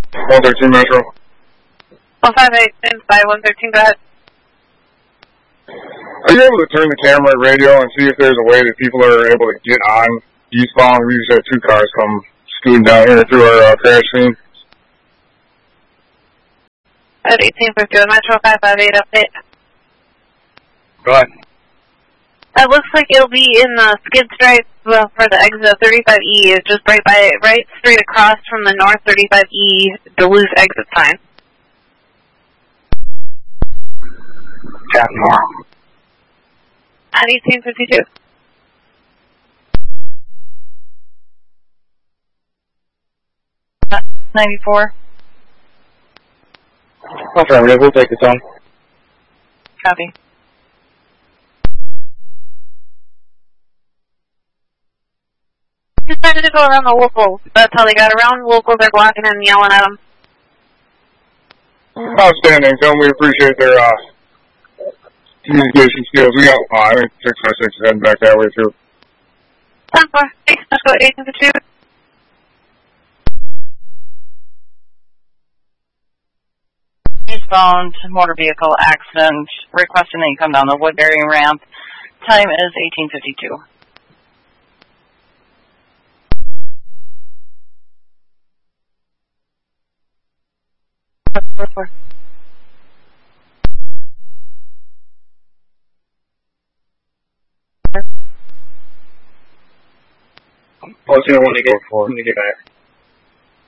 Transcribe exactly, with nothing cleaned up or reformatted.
one thirteen Metro. one five eight, by one thirteen, go ahead. Are you able to turn the camera and radio and see if there's a way that people are able to get on eastbound? We just had two cars come scooting down here through our uh, crash scene. At eighteen fifty-one Metro, five five eight, update. Go ahead. It looks like it'll be in the skid stripe uh, for the exit of thirty-five E, just right by, right straight across from the north thirty-five E Duluth exit sign. Copy. At eighteen fifty-two. ninety-four. Affirmative, we'll take this on. Copy. Decided to go around the locals. That's how they got around. Locals are blocking and yelling at them. Outstanding, Tim. We appreciate their uh, communication skills. We got, uh, I think six five six is heading back that way, too. ten four. Let's go eighteen fifty-two. Eastbound motor vehicle accident. Requesting that you come down the Woodbury ramp. Time is eighteen fifty-two. I'll let you know when they get, when they get back.